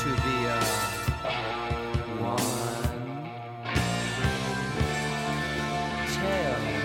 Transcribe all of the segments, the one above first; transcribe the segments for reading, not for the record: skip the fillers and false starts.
to be one. Tell me.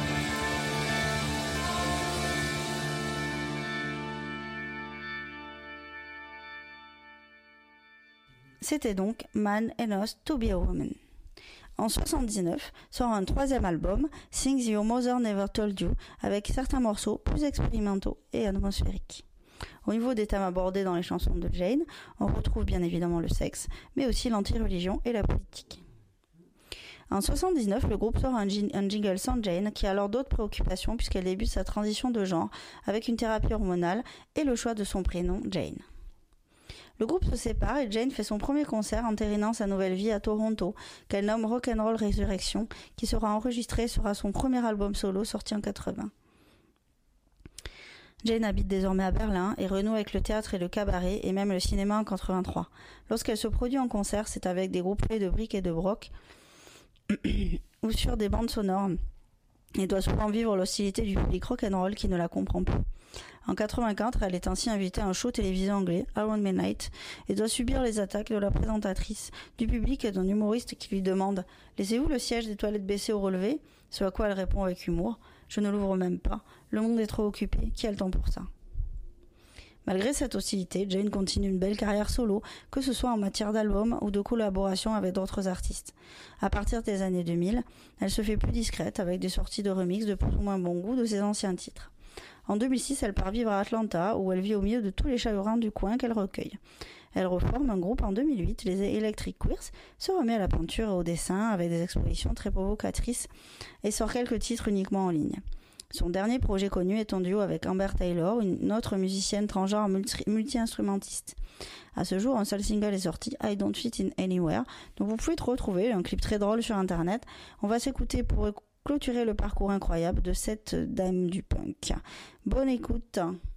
C'était donc Man Enough to be a Woman. En 1979, sort un troisième album, Things Your Mother Never Told You, avec certains morceaux plus expérimentaux et atmosphériques. Au niveau des thèmes abordés dans les chansons de Jane, on retrouve bien évidemment le sexe, mais aussi l'anti-religion et la politique. En 1979, le groupe sort un jingle sans Jane, qui a alors d'autres préoccupations puisqu'elle débute sa transition de genre avec une thérapie hormonale et le choix de son prénom, Jane. Le groupe se sépare et Jane fait son premier concert entérinant sa nouvelle vie à Toronto, qu'elle nomme Rock'n'Roll Resurrection, qui sera enregistré et sera son premier album solo sorti en 80. Jane habite désormais à Berlin et renoue avec le théâtre et le cabaret et même le cinéma en 83. Lorsqu'elle se produit en concert, c'est avec des groupes de briques et de broc ou sur des bandes sonores et doit souvent vivre l'hostilité du public rock'n'roll qui ne la comprend plus. En 84, elle est ainsi invitée à un show télévisé anglais, Around Midnight, et doit subir les attaques de la présentatrice, du public et d'un humoriste qui lui demande « Laissez-vous le siège des toilettes baissé au relevé ?» Ce à quoi elle répond avec humour « Je ne l'ouvre même pas, le monde est trop occupé, qui a le temps pour ça ?» Malgré cette hostilité, Jane continue une belle carrière solo, que ce soit en matière d'albums ou de collaboration avec d'autres artistes. À partir des années 2000, elle se fait plus discrète avec des sorties de remix de plus ou moins bon goût de ses anciens titres. En 2006, elle part vivre à Atlanta, où elle vit au milieu de tous les chagrins du coin qu'elle recueille. Elle reforme un groupe en 2008, les Electric Queers, se remet à la peinture et au dessin avec des expositions très provocatrices et sort quelques titres uniquement en ligne. Son dernier projet connu est en duo avec Amber Taylor, une autre musicienne transgenre multi-instrumentiste. À ce jour, un seul single est sorti, I Don't Fit In Anywhere, dont vous pouvez retrouver un clip très drôle sur internet. On va s'écouter pour clôturer le parcours incroyable de cette dame du punk. Bonne écoute.